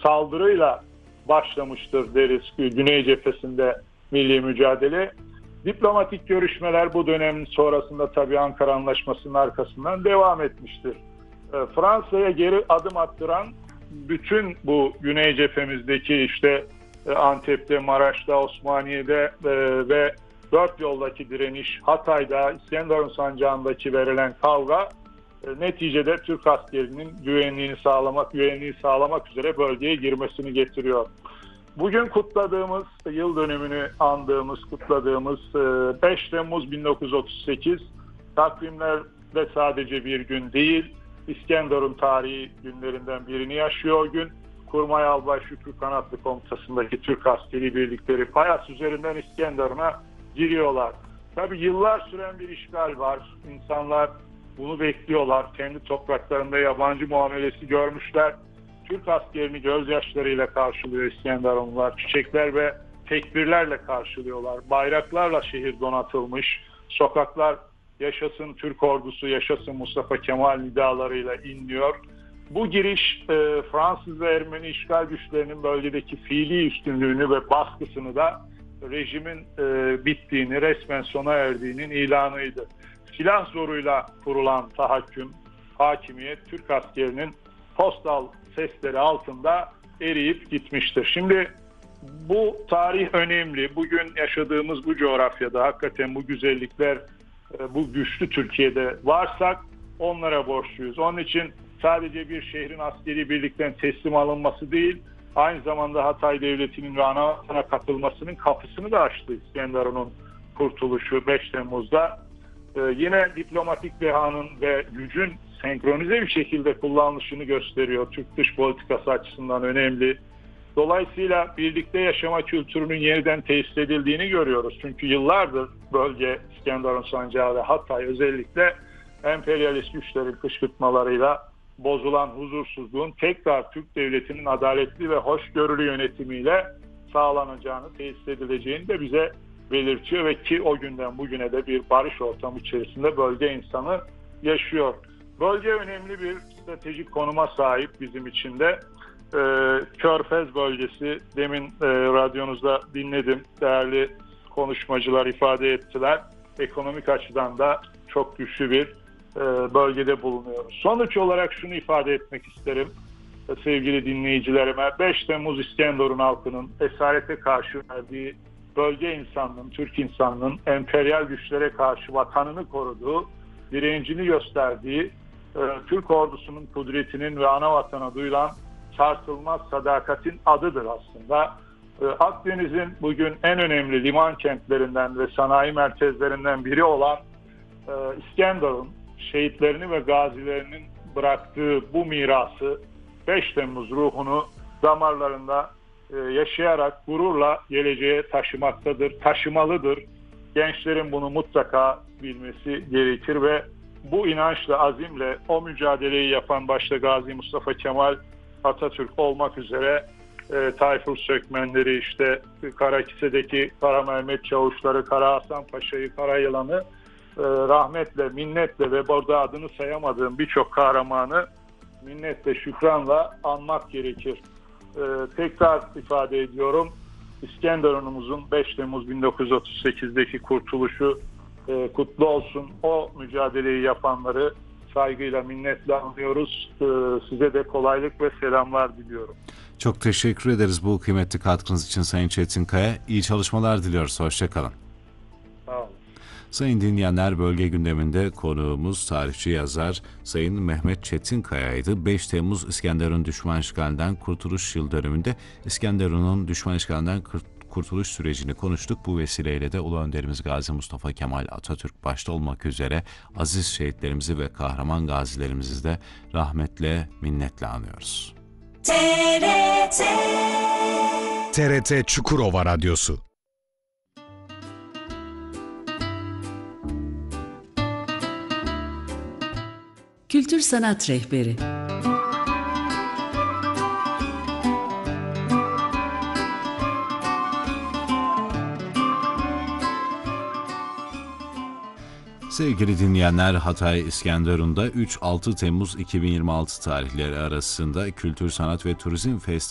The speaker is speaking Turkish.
saldırıyla başlamıştır deriz Güney cephesinde milli mücadele. Diplomatik görüşmeler bu dönemin sonrasında tabii Ankara Anlaşması'nın arkasından devam etmiştir. Fransa'ya geri adım attıran bütün bu Güney cephemizdeki işte Antep'te, Maraş'ta, Osmaniye'de ve Dört Yol'daki direniş, Hatay'da, İskenderun Sancağı'ndaki verilen kavga neticede Türk askerinin güvenliğini sağlamak üzere bölgeye girmesini getiriyor. Bugün kutladığımız, yıl dönümünü kutladığımız 5 Temmuz 1938 takvimlerde sadece bir gün değil, İskenderun tarihi günlerinden birini yaşıyor o gün. Kurmay Albay Şükrü Kanatlı Komutası'ndaki Türk askeri birlikleri Fayas üzerinden İskenderun'a giriyorlar. Tabii yıllar süren bir işgal var. İnsanlar bunu bekliyorlar. Kendi topraklarında yabancı muamelesi görmüşler. Türk askerini gözyaşlarıyla karşılıyor İskenderunlular. Çiçekler ve tekbirlerle karşılıyorlar. Bayraklarla şehir donatılmış. Sokaklar yaşasın Türk ordusu, yaşasın Mustafa Kemal nidalarıyla inliyor. Bu giriş Fransız ve Ermeni işgal güçlerinin bölgedeki fiili üstünlüğünü ve baskısını da rejimin bittiğini, resmen sona erdiğinin ilanıydı. Silah zoruyla kurulan hakimiyet Türk askerinin postal sesleri altında eriyip gitmiştir. Şimdi bu tarih önemli. Bugün yaşadığımız bu coğrafyada hakikaten bu güzellikler, bu güçlü Türkiye'de varsak onlara borçluyuz. Onun için sadece bir şehrin askeri birlikten teslim alınması değil, aynı zamanda Hatay Devleti'nin ve anavatana katılmasının kapısını da açtı İskenderun'un kurtuluşu 5 Temmuz'da. Yine diplomatik dehanın ve gücün senkronize bir şekilde kullanılışını gösteriyor. Türk dış politikası açısından önemli. Dolayısıyla birlikte yaşama kültürünün yeniden tesis edildiğini görüyoruz. Çünkü yıllardır bölge, İskenderun Sancağı ve Hatay özellikle emperyalist güçlerin kışkırtmalarıyla bozulan huzursuzluğun tekrar Türk Devleti'nin adaletli ve hoşgörülü yönetimiyle sağlanacağını, tesis edileceğini de bize belirtiyor ve ki o günden bugüne de bir barış ortamı içerisinde bölge insanı yaşıyor. Bölge önemli bir stratejik konuma sahip bizim için de. Körfez bölgesi, demin radyonuzda dinledim, değerli konuşmacılar ifade ettiler. Ekonomik açıdan da çok güçlü bir bölgede bulunuyoruz. Sonuç olarak şunu ifade etmek isterim sevgili dinleyicilerime. 5 Temmuz İskenderun halkının esarete karşı verdiği, bölge insanının, Türk insanının emperyal güçlere karşı vatanını koruduğu, direncini gösterdiği, Türk ordusunun kudretinin ve ana vatana duyulan sarsılmaz sadakatin adıdır aslında. Akdeniz'in bugün en önemli liman kentlerinden ve sanayi merkezlerinden biri olan İskenderun, şehitlerini ve gazilerinin bıraktığı bu mirası, 5 Temmuz ruhunu damarlarında yaşayarak gururla geleceğe taşımaktadır, taşımalıdır. Gençlerin bunu mutlaka bilmesi gerekir ve bu inançla, azimle o mücadeleyi yapan başta Gazi Mustafa Kemal Atatürk olmak üzere Tayfur Sökmenleri, işte Karakise'deki Kara Mehmet Çavuşları, Kara Hasan Paşa'yı, Karayılan'ı rahmetle, minnetle ve burada adını sayamadığım birçok kahramanı minnetle, şükranla anmak gerekir. Tekrar ifade ediyorum, İskenderun'umuzun 5 Temmuz 1938'deki kurtuluşu kutlu olsun. O mücadeleyi yapanları saygıyla, minnetle anlıyoruz. Size de kolaylık ve selamlar diliyorum. Çok teşekkür ederiz bu kıymetli katkınız için Sayın Çetinkaya. İyi çalışmalar diliyoruz. Hoşça kalın. Sağ olun. Sayın dinleyenler, bölge gündeminde konuğumuz tarihçi yazar Sayın Mehmet Çetinkaya'ydı. 5 Temmuz İskenderun düşman işgalinden kurtuluş yıl dönümünde İskenderun'un düşman işgalinden kurtuluş sürecini konuştuk. Bu vesileyle de Ulu Önderimiz Gazi Mustafa Kemal Atatürk başta olmak üzere aziz şehitlerimizi ve kahraman gazilerimizi de rahmetle, minnetle anıyoruz. TRT Çukurova Radyosu. Kültür Sanat Rehberi. Sevgili dinleyenler, Hatay İskenderun'da 3-6 Temmuz 2026 tarihleri arasında Kültür Sanat ve Turizm Festivali